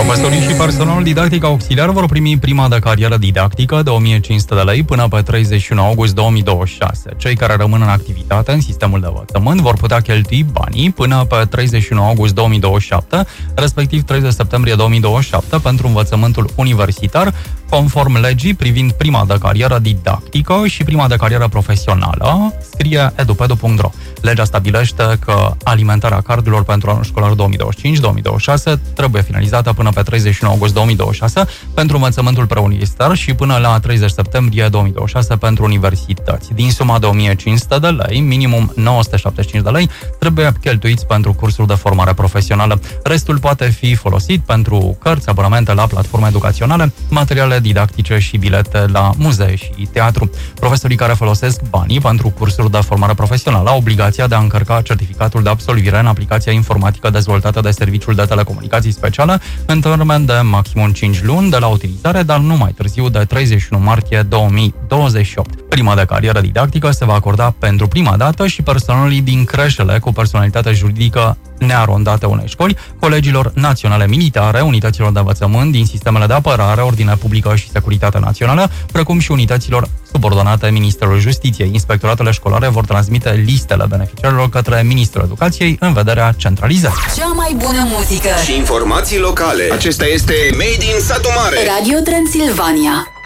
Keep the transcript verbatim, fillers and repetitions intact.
Profesorii și personalul didactic auxiliar vor primi prima de carieră didactică de o mie cinci sute de lei până pe treizeci și unu august două mii douăzeci și șase. Cei care rămân în activitate în sistemul de învățământ vor putea cheltui banii până pe treizeci și unu august două mii douăzeci și șapte, respectiv treizeci septembrie două mii douăzeci și șapte, pentru învățământul universitar, conform legii privind prima de carieră didactică și prima de carieră profesională, scrie edupedu punct ro. Legea stabilește că alimentarea cardurilor pentru anul școlar două mii douăzeci și cinci două mii douăzeci și șase trebuie finalizată până pe treizeci și unu august două mii douăzeci și șase pentru învățământul preuniversitar și până la treizeci septembrie două mii douăzeci și șase pentru universități. Din suma de o mie cinci sute de lei, minimum nouă sute șaptezeci și cinci de lei trebuie cheltuiți pentru cursuri de formare profesională. Restul poate fi folosit pentru cărți, abonamente la platforme educaționale, materiale didactice și bilete la muzee și teatru. Profesorii care folosesc banii pentru cursuri de formare profesională au obligația de a încărca certificatul de absolvire în aplicația informatică dezvoltată de Serviciul de Telecomunicații Speciale în termen de maximum cinci luni de la utilizare, dar nu mai târziu de treizeci și unu martie două mii douăzeci și opt. Prima de carieră didactică se va acorda pentru prima dată și personalului din creșele cu personalitate juridică nearondate unei școli, colegilor naționale militare, unităților de învățământ din sistemele de apărare, ordine publică și securitate națională, precum și unităților subordonate Ministerului Justiției. Inspectoratele școlare vor transmite listele beneficiarilor către Ministrul Educației în vederea centralizării. Cea mai bună muzică și informații locale. Acesta este Made in Satu Mare. Radio Transilvania.